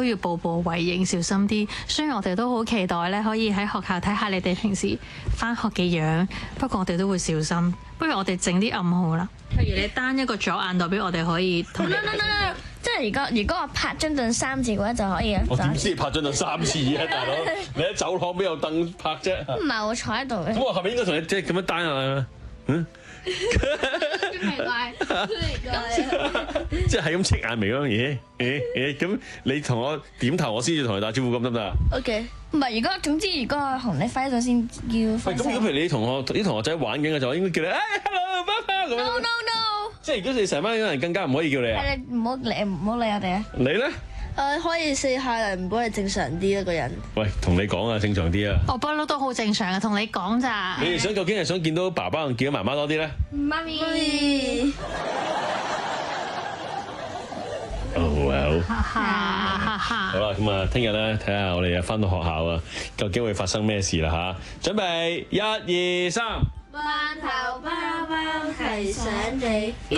要步步為營，小心啲。雖然我哋都好期待咧，可以喺學校睇下你哋平時返學嘅樣，不過我哋都會小心。不如我哋整啲暗號啦，譬如你單一個左眼，代表我哋可以同你。 即係如果我拍張凳3次嘅話就可以啦。 我點知你拍張凳3次啊，大佬？你喺走廊邊有凳拍啫？ 唔係我坐喺度嘅。 咁我係咪應該同你即係咁樣單啊？嗯？ 奇怪， 即係咁戚眼眉咯，咁你同我點頭，我先至同你打招呼，咁得唔得啊 ？OK， 唔係如果我同你揮手先叫。 喂，咁如果譬如你啲同學仔玩緊嘅就應該叫你hello 爸爸咁樣。 No no no！ 即係如果你成班人更加唔可以叫你啊。 係你唔好理我哋啊。 你咧？ 可以試下嚟，唔該你正常啲啦個人。 喂，同你講啊，正常啲啊。 我不嬲都好正常嘅，同你講咋。 你哋究竟係想見到爸爸定見到媽媽多啲咧？ 媽咪。 Oh well。 好啦，咁啊，聽日咧睇下我哋返到學校啊，究竟會發生咩事啦嚇？準備1、2、3。 饅頭包包提醒你。